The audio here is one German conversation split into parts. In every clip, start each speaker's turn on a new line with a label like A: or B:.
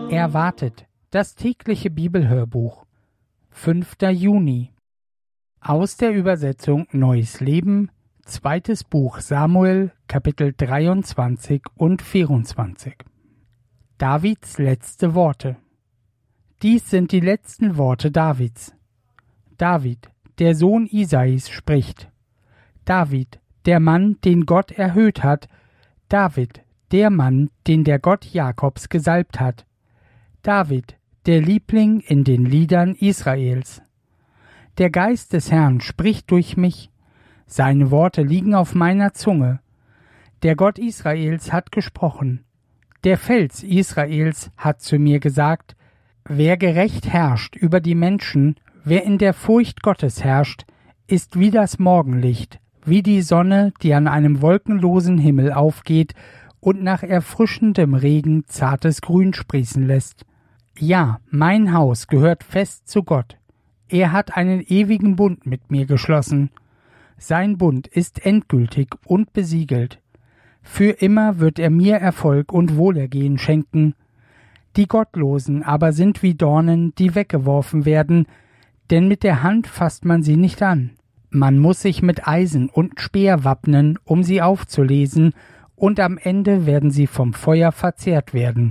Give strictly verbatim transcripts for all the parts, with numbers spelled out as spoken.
A: Erwartet, das tägliche Bibelhörbuch, fünfter Juni. Aus der Übersetzung Neues Leben, zweites Buch Samuel, Kapitel dreiundzwanzig und vierundzwanzig. Davids letzte Worte. Dies sind die letzten Worte Davids. David, der Sohn Isais, spricht. David, der Mann, den Gott erhöht hat. David, der Mann, den der Gott Jakobs gesalbt hat. David, der Liebling in den Liedern Israels. Der Geist des Herrn spricht durch mich, seine Worte liegen auf meiner Zunge. Der Gott Israels hat gesprochen. Der Fels Israels hat zu mir gesagt, wer gerecht herrscht über die Menschen, wer in der Furcht Gottes herrscht, ist wie das Morgenlicht, wie die Sonne, die an einem wolkenlosen Himmel aufgeht und nach erfrischendem Regen zartes Grün sprießen lässt. Ja, mein Haus gehört fest zu Gott. Er hat einen ewigen Bund mit mir geschlossen. Sein Bund ist endgültig und besiegelt. Für immer wird er mir Erfolg und Wohlergehen schenken. Die Gottlosen aber sind wie Dornen, die weggeworfen werden, denn mit der Hand fasst man sie nicht an. Man muss sich mit Eisen und Speer wappnen, um sie aufzulesen, und am Ende werden sie vom Feuer verzehrt werden.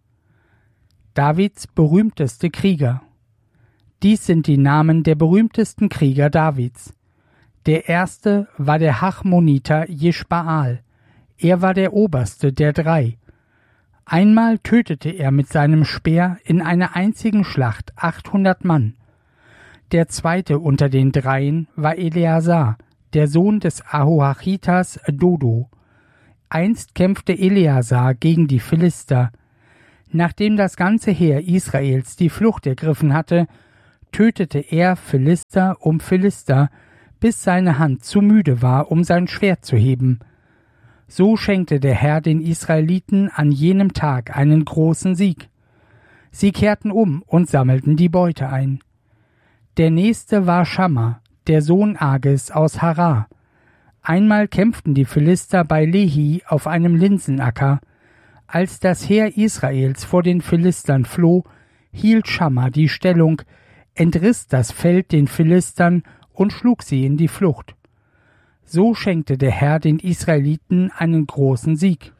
A: Davids berühmteste Krieger. Dies sind die Namen der berühmtesten Krieger Davids. Der erste war der Hachmoniter Jeschbaal. Er war der oberste der drei. Einmal tötete er mit seinem Speer in einer einzigen Schlacht achthundert Mann. Der zweite unter den Dreien war Eleazar, der Sohn des Ahoachitas Dodo. Einst kämpfte Eleazar gegen die Philister. Nachdem das ganze Heer Israels die Flucht ergriffen hatte, tötete er Philister um Philister, bis seine Hand zu müde war, um sein Schwert zu heben. So schenkte der Herr den Israeliten an jenem Tag einen großen Sieg. Sie kehrten um und sammelten die Beute ein. Der nächste war Schamma, der Sohn Agis aus Harar. Einmal kämpften die Philister bei Lehi auf einem Linsenacker. Als das Heer Israels vor den Philistern floh, hielt Schamma die Stellung, entriss das Feld den Philistern und schlug sie in die Flucht. So schenkte der Herr den Israeliten einen großen Sieg.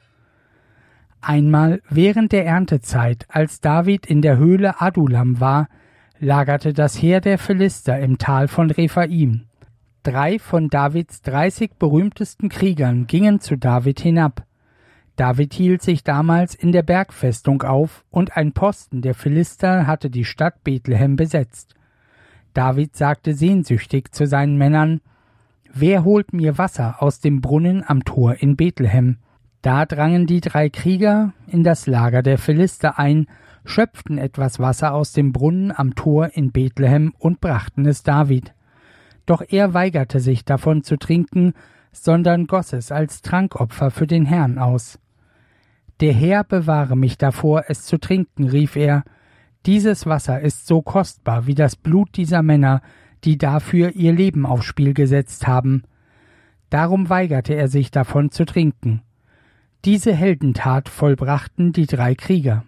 A: Einmal während der Erntezeit, als David in der Höhle Adullam war, lagerte das Heer der Philister im Tal von Rephaim. Drei von Davids dreißig berühmtesten Kriegern gingen zu David hinab. David hielt sich damals in der Bergfestung auf, und ein Posten der Philister hatte die Stadt Bethlehem besetzt. David sagte sehnsüchtig zu seinen Männern, »Wer holt mir Wasser aus dem Brunnen am Tor in Bethlehem?« Da drangen die drei Krieger in das Lager der Philister ein, schöpften etwas Wasser aus dem Brunnen am Tor in Bethlehem und brachten es David. Doch er weigerte sich davon zu trinken, sondern goss es als Trankopfer für den Herrn aus. »Der Herr bewahre mich davor, es zu trinken«, rief er. »Dieses Wasser ist so kostbar wie das Blut dieser Männer, die dafür ihr Leben aufs Spiel gesetzt haben.« Darum weigerte er sich davon zu trinken. Diese Heldentat vollbrachten die drei Krieger.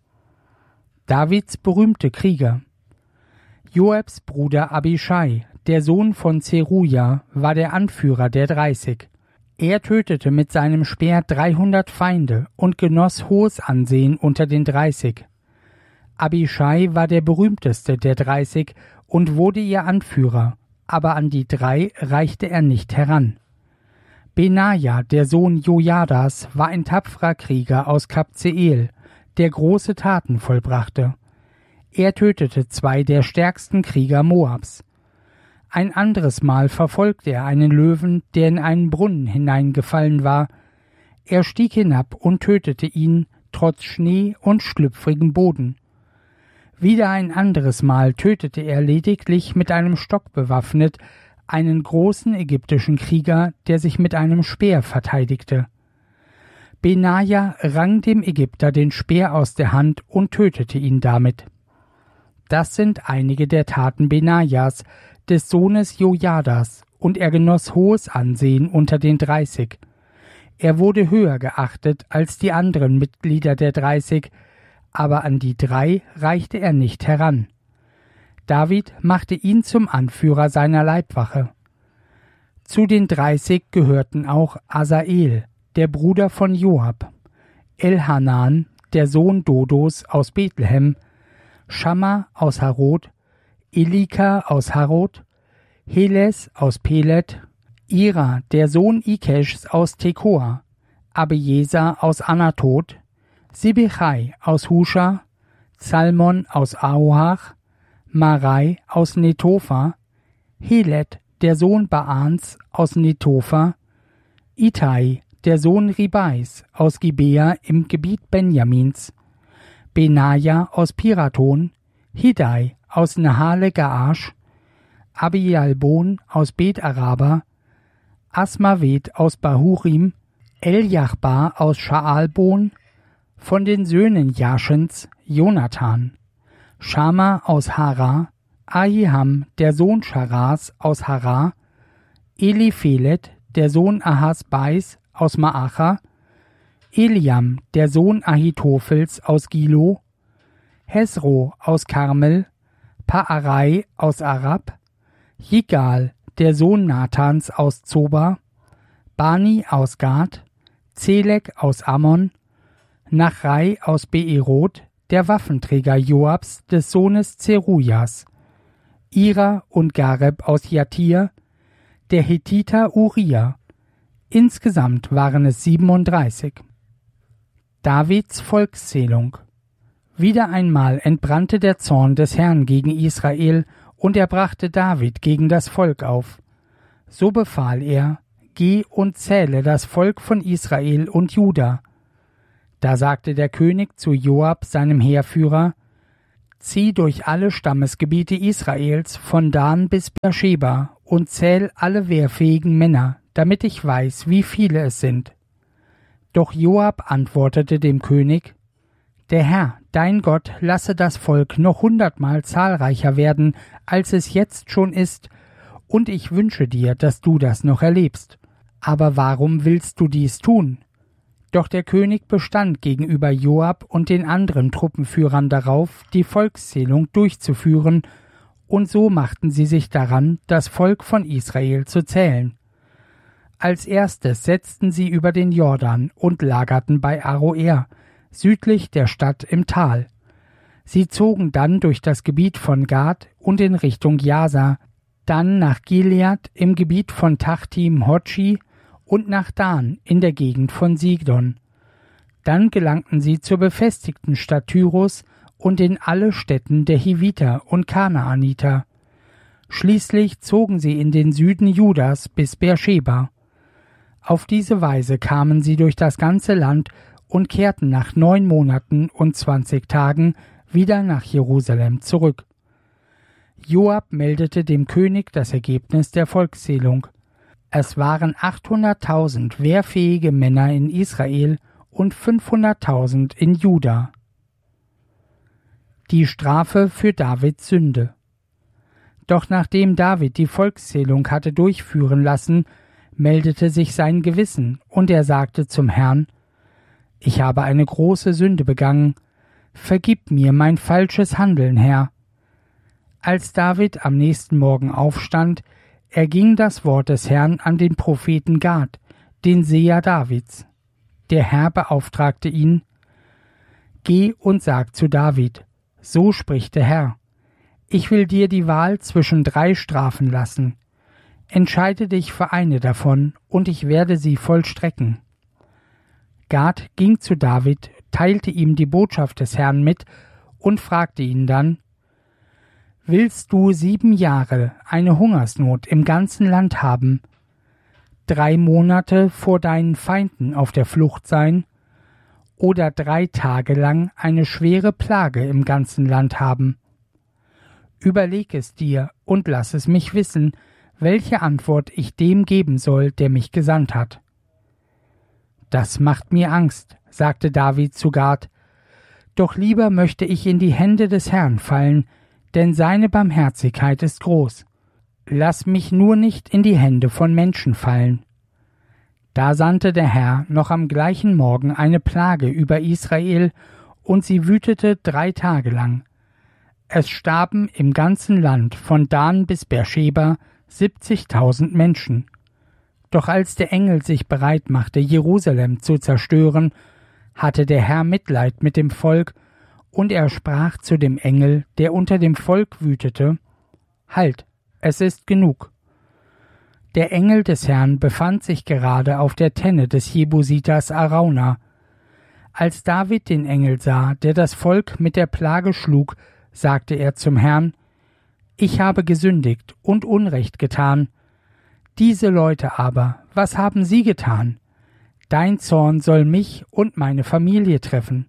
A: Davids berühmte Krieger. Joabs Bruder Abischai, der Sohn von Zeruja, war der Anführer der Dreißig. Er tötete mit seinem Speer dreihundert Feinde und genoss hohes Ansehen unter den Dreißig. Abischai war der berühmteste der Dreißig und wurde ihr Anführer, aber an die drei reichte er nicht heran. Benaja, der Sohn Jojadas, war ein tapferer Krieger aus Kabzeel, der große Taten vollbrachte. Er tötete zwei der stärksten Krieger Moabs. Ein anderes Mal verfolgte er einen Löwen, der in einen Brunnen hineingefallen war. Er stieg hinab und tötete ihn, trotz Schnee und schlüpfrigem Boden. Wieder ein anderes Mal tötete er lediglich mit einem Stock bewaffnet einen großen ägyptischen Krieger, der sich mit einem Speer verteidigte. Benaja rang dem Ägypter den Speer aus der Hand und tötete ihn damit. Das sind einige der Taten Benajas, des Sohnes Jojadas, und er genoss hohes Ansehen unter den Dreißig. Er wurde höher geachtet als die anderen Mitglieder der Dreißig, aber an die drei reichte er nicht heran. David machte ihn zum Anführer seiner Leibwache. Zu den dreißig gehörten auch Asael, der Bruder von Joab, Elhanan, der Sohn Dodos aus Bethlehem, Schamma aus Harod, Elika aus Harod, Heles aus Pelet, Ira, der Sohn Ikeschs aus Tekoa, Abieser aus Anatot, Sibechai aus Husha, Salmon aus Ahoach, Marai aus Netopha, Helet, der Sohn Baans aus Netopha, Itai, der Sohn Ribais aus Gibea im Gebiet Benjamins, Benaja aus Piraton, Hidai aus Nahale Gaash, Abialbon aus Bet Araba, Asmavet aus Bahurim, Eljachbar aus Schaalbon, von den Söhnen Jaschens Jonathan, Schama aus Hara, Ahiham, der Sohn Scharas aus Hara, Eliphelet, der Sohn Ahasbais aus Maacha, Eliam, der Sohn Ahitophels aus Gilo, Hesro aus Karmel, Paarai aus Arab, Jigal, der Sohn Nathans aus Zoba, Bani aus Gad, Zelek aus Ammon, Nachrai aus Beerot, der Waffenträger Joabs des Sohnes Zerujas, Ira und Gareb aus Jatir, der Hethiter Uriah. Insgesamt waren es siebenunddreißig. Davids Volkszählung. Wieder einmal entbrannte der Zorn des Herrn gegen Israel, und er brachte David gegen das Volk auf. So befahl er: Geh und zähle das Volk von Israel und Juda. Da sagte der König zu Joab, seinem Heerführer: Zieh durch alle Stammesgebiete Israels von Dan bis Beersheba und zähl alle wehrfähigen Männer, damit ich weiß, wie viele es sind. Doch Joab antwortete dem König: Der Herr, dein Gott, lasse das Volk noch hundertmal zahlreicher werden, als es jetzt schon ist, und ich wünsche dir, dass du das noch erlebst. Aber warum willst du dies tun? Doch der König bestand gegenüber Joab und den anderen Truppenführern darauf, die Volkszählung durchzuführen, und so machten sie sich daran, das Volk von Israel zu zählen. Als erstes setzten sie über den Jordan und lagerten bei Aroer, südlich der Stadt im Tal. Sie zogen dann durch das Gebiet von Gad und in Richtung Jasa, dann nach Gilead im Gebiet von Tachtim Hotschi und nach Dan in der Gegend von Sidon. Dann gelangten sie zur befestigten Stadt Tyrus und in alle Städten der Hiviter und Kanaaniter. Schließlich zogen sie in den Süden Judas bis Beersheba. Auf diese Weise kamen sie durch das ganze Land und kehrten nach neun Monaten und zwanzig Tagen wieder nach Jerusalem zurück. Joab meldete dem König das Ergebnis der Volkszählung. Es waren achthunderttausend wehrfähige Männer in Israel und fünfhunderttausend in Juda. Die Strafe für Davids Sünde. Doch nachdem David die Volkszählung hatte durchführen lassen, meldete sich sein Gewissen, und er sagte zum Herrn: Ich habe eine große Sünde begangen. Vergib mir mein falsches Handeln, Herr. Als David am nächsten Morgen aufstand, erging das Wort des Herrn an den Propheten Gad, den Seher Davids. Der Herr beauftragte ihn: Geh und sag zu David: So spricht der Herr: Ich will dir die Wahl zwischen drei Strafen lassen. Entscheide dich für eine davon, und ich werde sie vollstrecken. Gad ging zu David, teilte ihm die Botschaft des Herrn mit und fragte ihn dann: Willst du sieben Jahre eine Hungersnot im ganzen Land haben, drei Monate vor deinen Feinden auf der Flucht sein, oder drei Tage lang eine schwere Plage im ganzen Land haben? Überleg es dir und lass es mich wissen, welche Antwort ich dem geben soll, der mich gesandt hat. Das macht mir Angst, sagte David zu Gad, doch lieber möchte ich in die Hände des Herrn fallen, denn seine Barmherzigkeit ist groß. Lass mich nur nicht in die Hände von Menschen fallen. Da sandte der Herr noch am gleichen Morgen eine Plage über Israel, und sie wütete drei Tage lang. Es starben im ganzen Land von Dan bis Beersheba siebzigtausend Menschen. Doch als der Engel sich bereit machte, Jerusalem zu zerstören, hatte der Herr Mitleid mit dem Volk, und er sprach zu dem Engel, der unter dem Volk wütete: Halt, es ist genug. Der Engel des Herrn befand sich gerade auf der Tenne des Jebusiters Arauna. Als David den Engel sah, der das Volk mit der Plage schlug, sagte er zum Herrn: Ich habe gesündigt und Unrecht getan. Diese Leute aber, was haben sie getan? Dein Zorn soll mich und meine Familie treffen.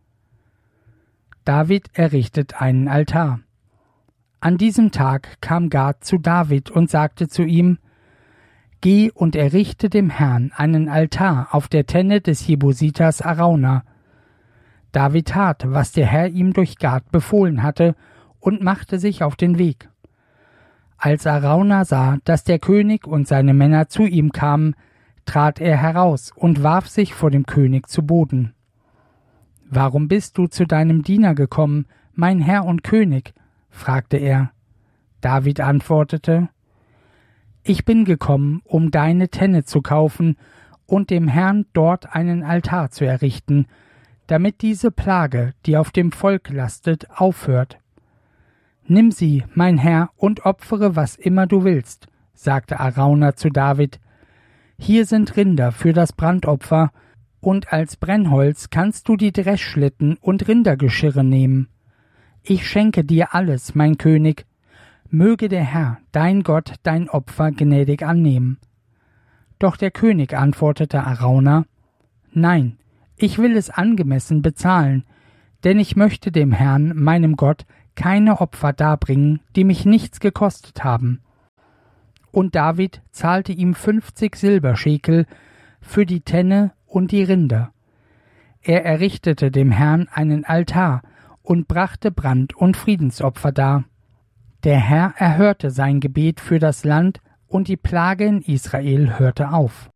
A: David errichtet einen Altar. An diesem Tag kam Gad zu David und sagte zu ihm: Geh und errichte dem Herrn einen Altar auf der Tenne des Jebusiters Arauna. David tat, was der Herr ihm durch Gad befohlen hatte, und machte sich auf den Weg. Als Arauna sah, dass der König und seine Männer zu ihm kamen, trat er heraus und warf sich vor dem König zu Boden. »Warum bist du zu deinem Diener gekommen, mein Herr und König?« fragte er. David antwortete: »Ich bin gekommen, um deine Tenne zu kaufen und dem Herrn dort einen Altar zu errichten, damit diese Plage, die auf dem Volk lastet, aufhört.« »Nimm sie, mein Herr, und opfere, was immer du willst«, sagte Arauna zu David. »Hier sind Rinder für das Brandopfer, und als Brennholz kannst du die Dreschschlitten und Rindergeschirre nehmen. Ich schenke dir alles, mein König. Möge der Herr, dein Gott, dein Opfer gnädig annehmen.« Doch der König antwortete Arauna: »Nein, ich will es angemessen bezahlen, denn ich möchte dem Herrn, meinem Gott, keine Opfer darbringen, die mich nichts gekostet haben.« Und David zahlte ihm fünfzig Silberschekel für die Tenne und die Rinder. Er errichtete dem Herrn einen Altar und brachte Brand- und Friedensopfer dar. Der Herr erhörte sein Gebet für das Land, und die Plage in Israel hörte auf.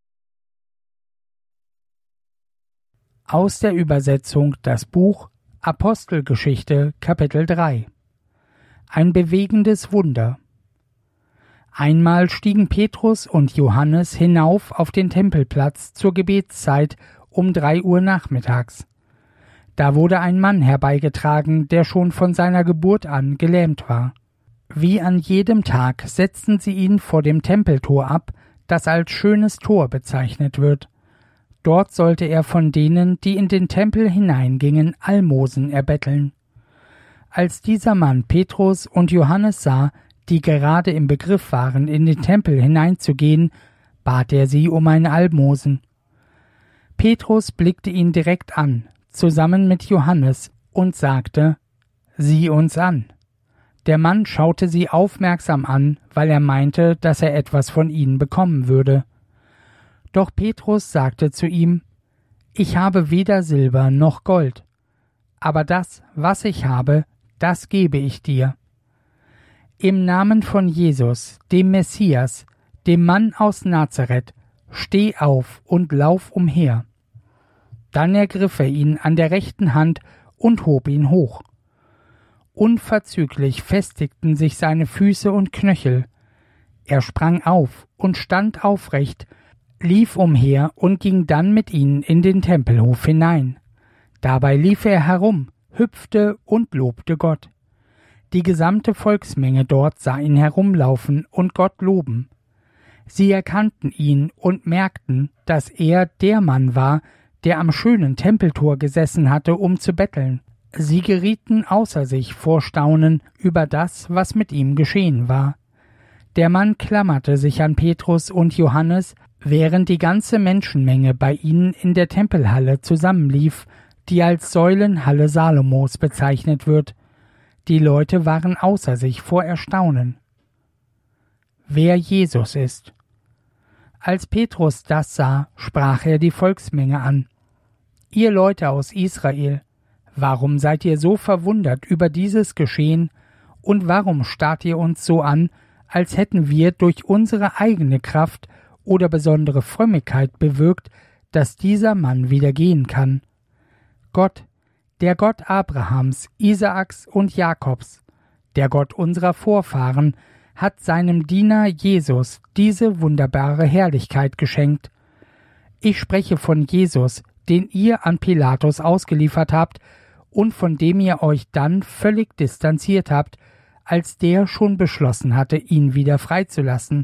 A: Aus der Übersetzung das Buch Apostelgeschichte Kapitel drei. Ein bewegendes Wunder. Einmal stiegen Petrus und Johannes hinauf auf den Tempelplatz zur Gebetszeit um drei Uhr nachmittags. Da wurde ein Mann herbeigetragen, der schon von seiner Geburt an gelähmt war. Wie an jedem Tag setzten sie ihn vor dem Tempeltor ab, das als schönes Tor bezeichnet wird. Dort sollte er von denen, die in den Tempel hineingingen, Almosen erbetteln. Als dieser Mann Petrus und Johannes sah, die gerade im Begriff waren, in den Tempel hineinzugehen, bat er sie um ein Almosen. Petrus blickte ihn direkt an, zusammen mit Johannes, und sagte: »Sieh uns an.« Der Mann schaute sie aufmerksam an, weil er meinte, dass er etwas von ihnen bekommen würde. Doch Petrus sagte zu ihm: »Ich habe weder Silber noch Gold, aber das, was ich habe, das gebe ich dir. Im Namen von Jesus, dem Messias, dem Mann aus Nazareth, steh auf und lauf umher.« Dann ergriff er ihn an der rechten Hand und hob ihn hoch. Unverzüglich festigten sich seine Füße und Knöchel. Er sprang auf und stand aufrecht, lief umher und ging dann mit ihnen in den Tempelhof hinein. Dabei lief er herum, hüpfte und lobte Gott. Die gesamte Volksmenge dort sah ihn herumlaufen und Gott loben. Sie erkannten ihn und merkten, dass er der Mann war, der am schönen Tempeltor gesessen hatte, um zu betteln. Sie gerieten außer sich vor Staunen über das, was mit ihm geschehen war. Der Mann klammerte sich an Petrus und Johannes, während die ganze Menschenmenge bei ihnen in der Tempelhalle zusammenlief, die als Säulenhalle Salomos bezeichnet wird. Die Leute waren außer sich vor Erstaunen. Wer Jesus ist. Als Petrus das sah, sprach er die Volksmenge an: »Ihr Leute aus Israel, warum seid ihr so verwundert über dieses Geschehen, und warum starrt ihr uns so an, als hätten wir durch unsere eigene Kraft oder besondere Frömmigkeit bewirkt, dass dieser Mann wieder gehen kann? Gott, Der Gott Abrahams, Isaaks und Jakobs, der Gott unserer Vorfahren, hat seinem Diener Jesus diese wunderbare Herrlichkeit geschenkt. Ich spreche von Jesus, den ihr an Pilatus ausgeliefert habt und von dem ihr euch dann völlig distanziert habt, als der schon beschlossen hatte, ihn wieder freizulassen.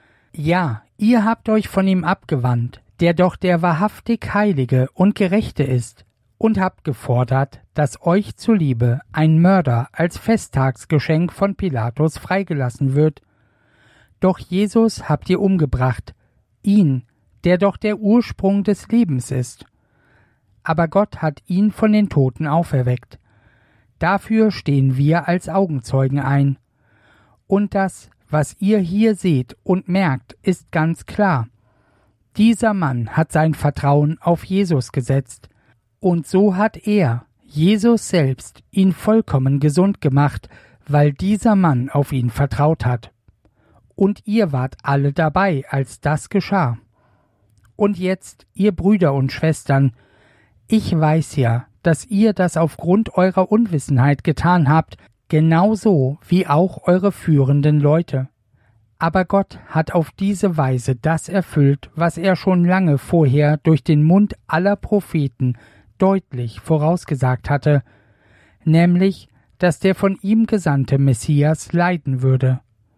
A: Ja, ihr habt euch von ihm abgewandt, der doch der wahrhaftig Heilige und Gerechte ist, und habt gefordert, dass euch zuliebe ein Mörder als Festtagsgeschenk von Pilatus freigelassen wird. Doch Jesus habt ihr umgebracht, ihn, der doch der Ursprung des Lebens ist. Aber Gott hat ihn von den Toten auferweckt. Dafür stehen wir als Augenzeugen ein. Und das, was ihr hier seht und merkt, ist ganz klar. Dieser Mann hat sein Vertrauen auf Jesus gesetzt, und so hat er, Jesus selbst, ihn vollkommen gesund gemacht, weil dieser Mann auf ihn vertraut hat. Und ihr wart alle dabei, als das geschah. Und jetzt, ihr Brüder und Schwestern, ich weiß ja, dass ihr das aufgrund eurer Unwissenheit getan habt, genauso wie auch eure führenden Leute. Aber Gott hat auf diese Weise das erfüllt, was er schon lange vorher durch den Mund aller Propheten deutlich vorausgesagt hatte, nämlich, dass der von ihm gesandte Messias leiden würde.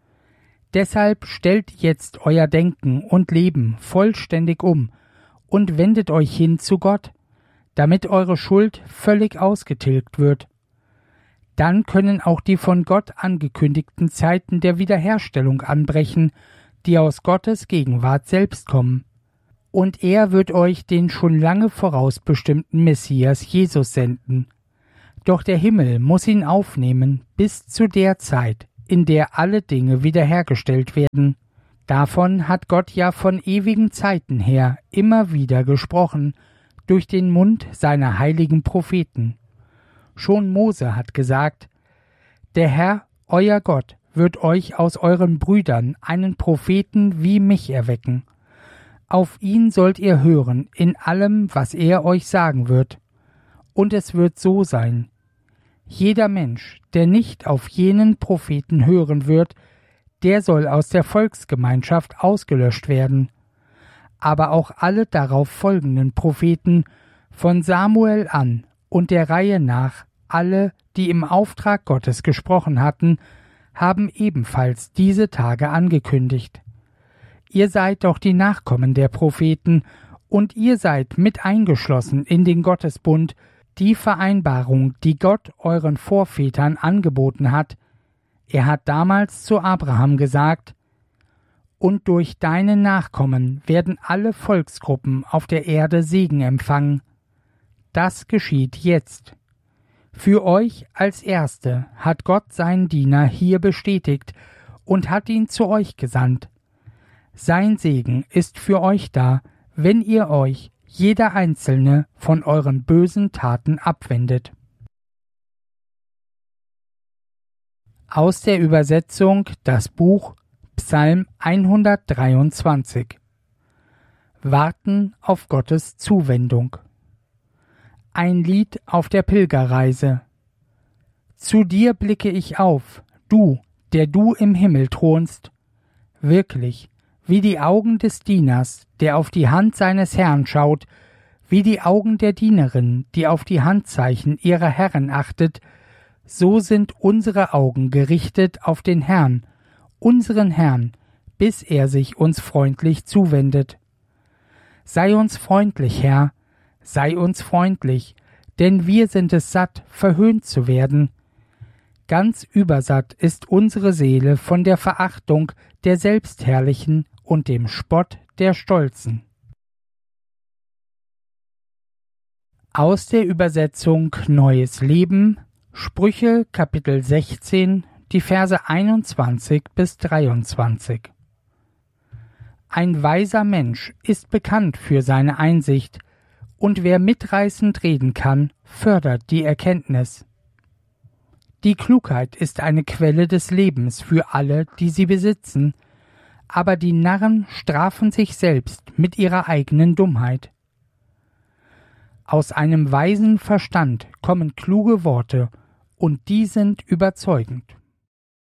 A: Deshalb stellt jetzt euer Denken und Leben vollständig um und wendet euch hin zu Gott, damit eure Schuld völlig ausgetilgt wird. Dann können auch die von Gott angekündigten Zeiten der Wiederherstellung anbrechen, die aus Gottes Gegenwart selbst kommen. Und er wird euch den schon lange vorausbestimmten Messias Jesus senden. Doch der Himmel muss ihn aufnehmen bis zu der Zeit, in der alle Dinge wiederhergestellt werden. Davon hat Gott ja von ewigen Zeiten her immer wieder gesprochen, durch den Mund seiner heiligen Propheten. Schon Mose hat gesagt, der Herr, euer Gott, wird euch aus euren Brüdern einen Propheten wie mich erwecken. Auf ihn sollt ihr hören in allem, was er euch sagen wird. Und es wird so sein, jeder Mensch, der nicht auf jenen Propheten hören wird, der soll aus der Volksgemeinschaft ausgelöscht werden. Aber auch alle darauf folgenden Propheten, von Samuel an und der Reihe nach, alle, die im Auftrag Gottes gesprochen hatten, haben ebenfalls diese Tage angekündigt. Ihr seid doch die Nachkommen der Propheten, und ihr seid mit eingeschlossen in den Gottesbund, die Vereinbarung, die Gott euren Vorvätern angeboten hat. Er hat damals zu Abraham gesagt, und durch deine Nachkommen werden alle Volksgruppen auf der Erde Segen empfangen. Das geschieht jetzt. Für euch als Erste hat Gott seinen Diener hier bestätigt und hat ihn zu euch gesandt. Sein Segen ist für euch da, wenn ihr euch, jeder Einzelne, von euren bösen Taten abwendet. Aus der Übersetzung das Buch Psalm hundertdreiundzwanzig. Warten auf Gottes Zuwendung. Ein Lied auf der Pilgerreise. Zu dir blicke ich auf, du, der du im Himmel thronst. Wirklich, wie die Augen des Dieners, der auf die Hand seines Herrn schaut, wie die Augen der Dienerin, die auf die Handzeichen ihrer Herren achtet, so sind unsere Augen gerichtet auf den Herrn, unseren Herrn, bis er sich uns freundlich zuwendet. Sei uns freundlich, Herr, sei uns freundlich, denn wir sind es satt, verhöhnt zu werden. Ganz übersatt ist unsere Seele von der Verachtung der Selbstherrlichen und dem Spott der Stolzen. Aus der Übersetzung Neues Leben, Sprüche Kapitel sechzehn, die Verse einundzwanzig bis dreiundzwanzig. Ein weiser Mensch ist bekannt für seine Einsicht, und wer mitreißend reden kann, fördert die Erkenntnis. Die Klugheit ist eine Quelle des Lebens für alle, die sie besitzen, aber die Narren strafen sich selbst mit ihrer eigenen Dummheit. Aus einem weisen Verstand kommen kluge Worte, und die sind überzeugend.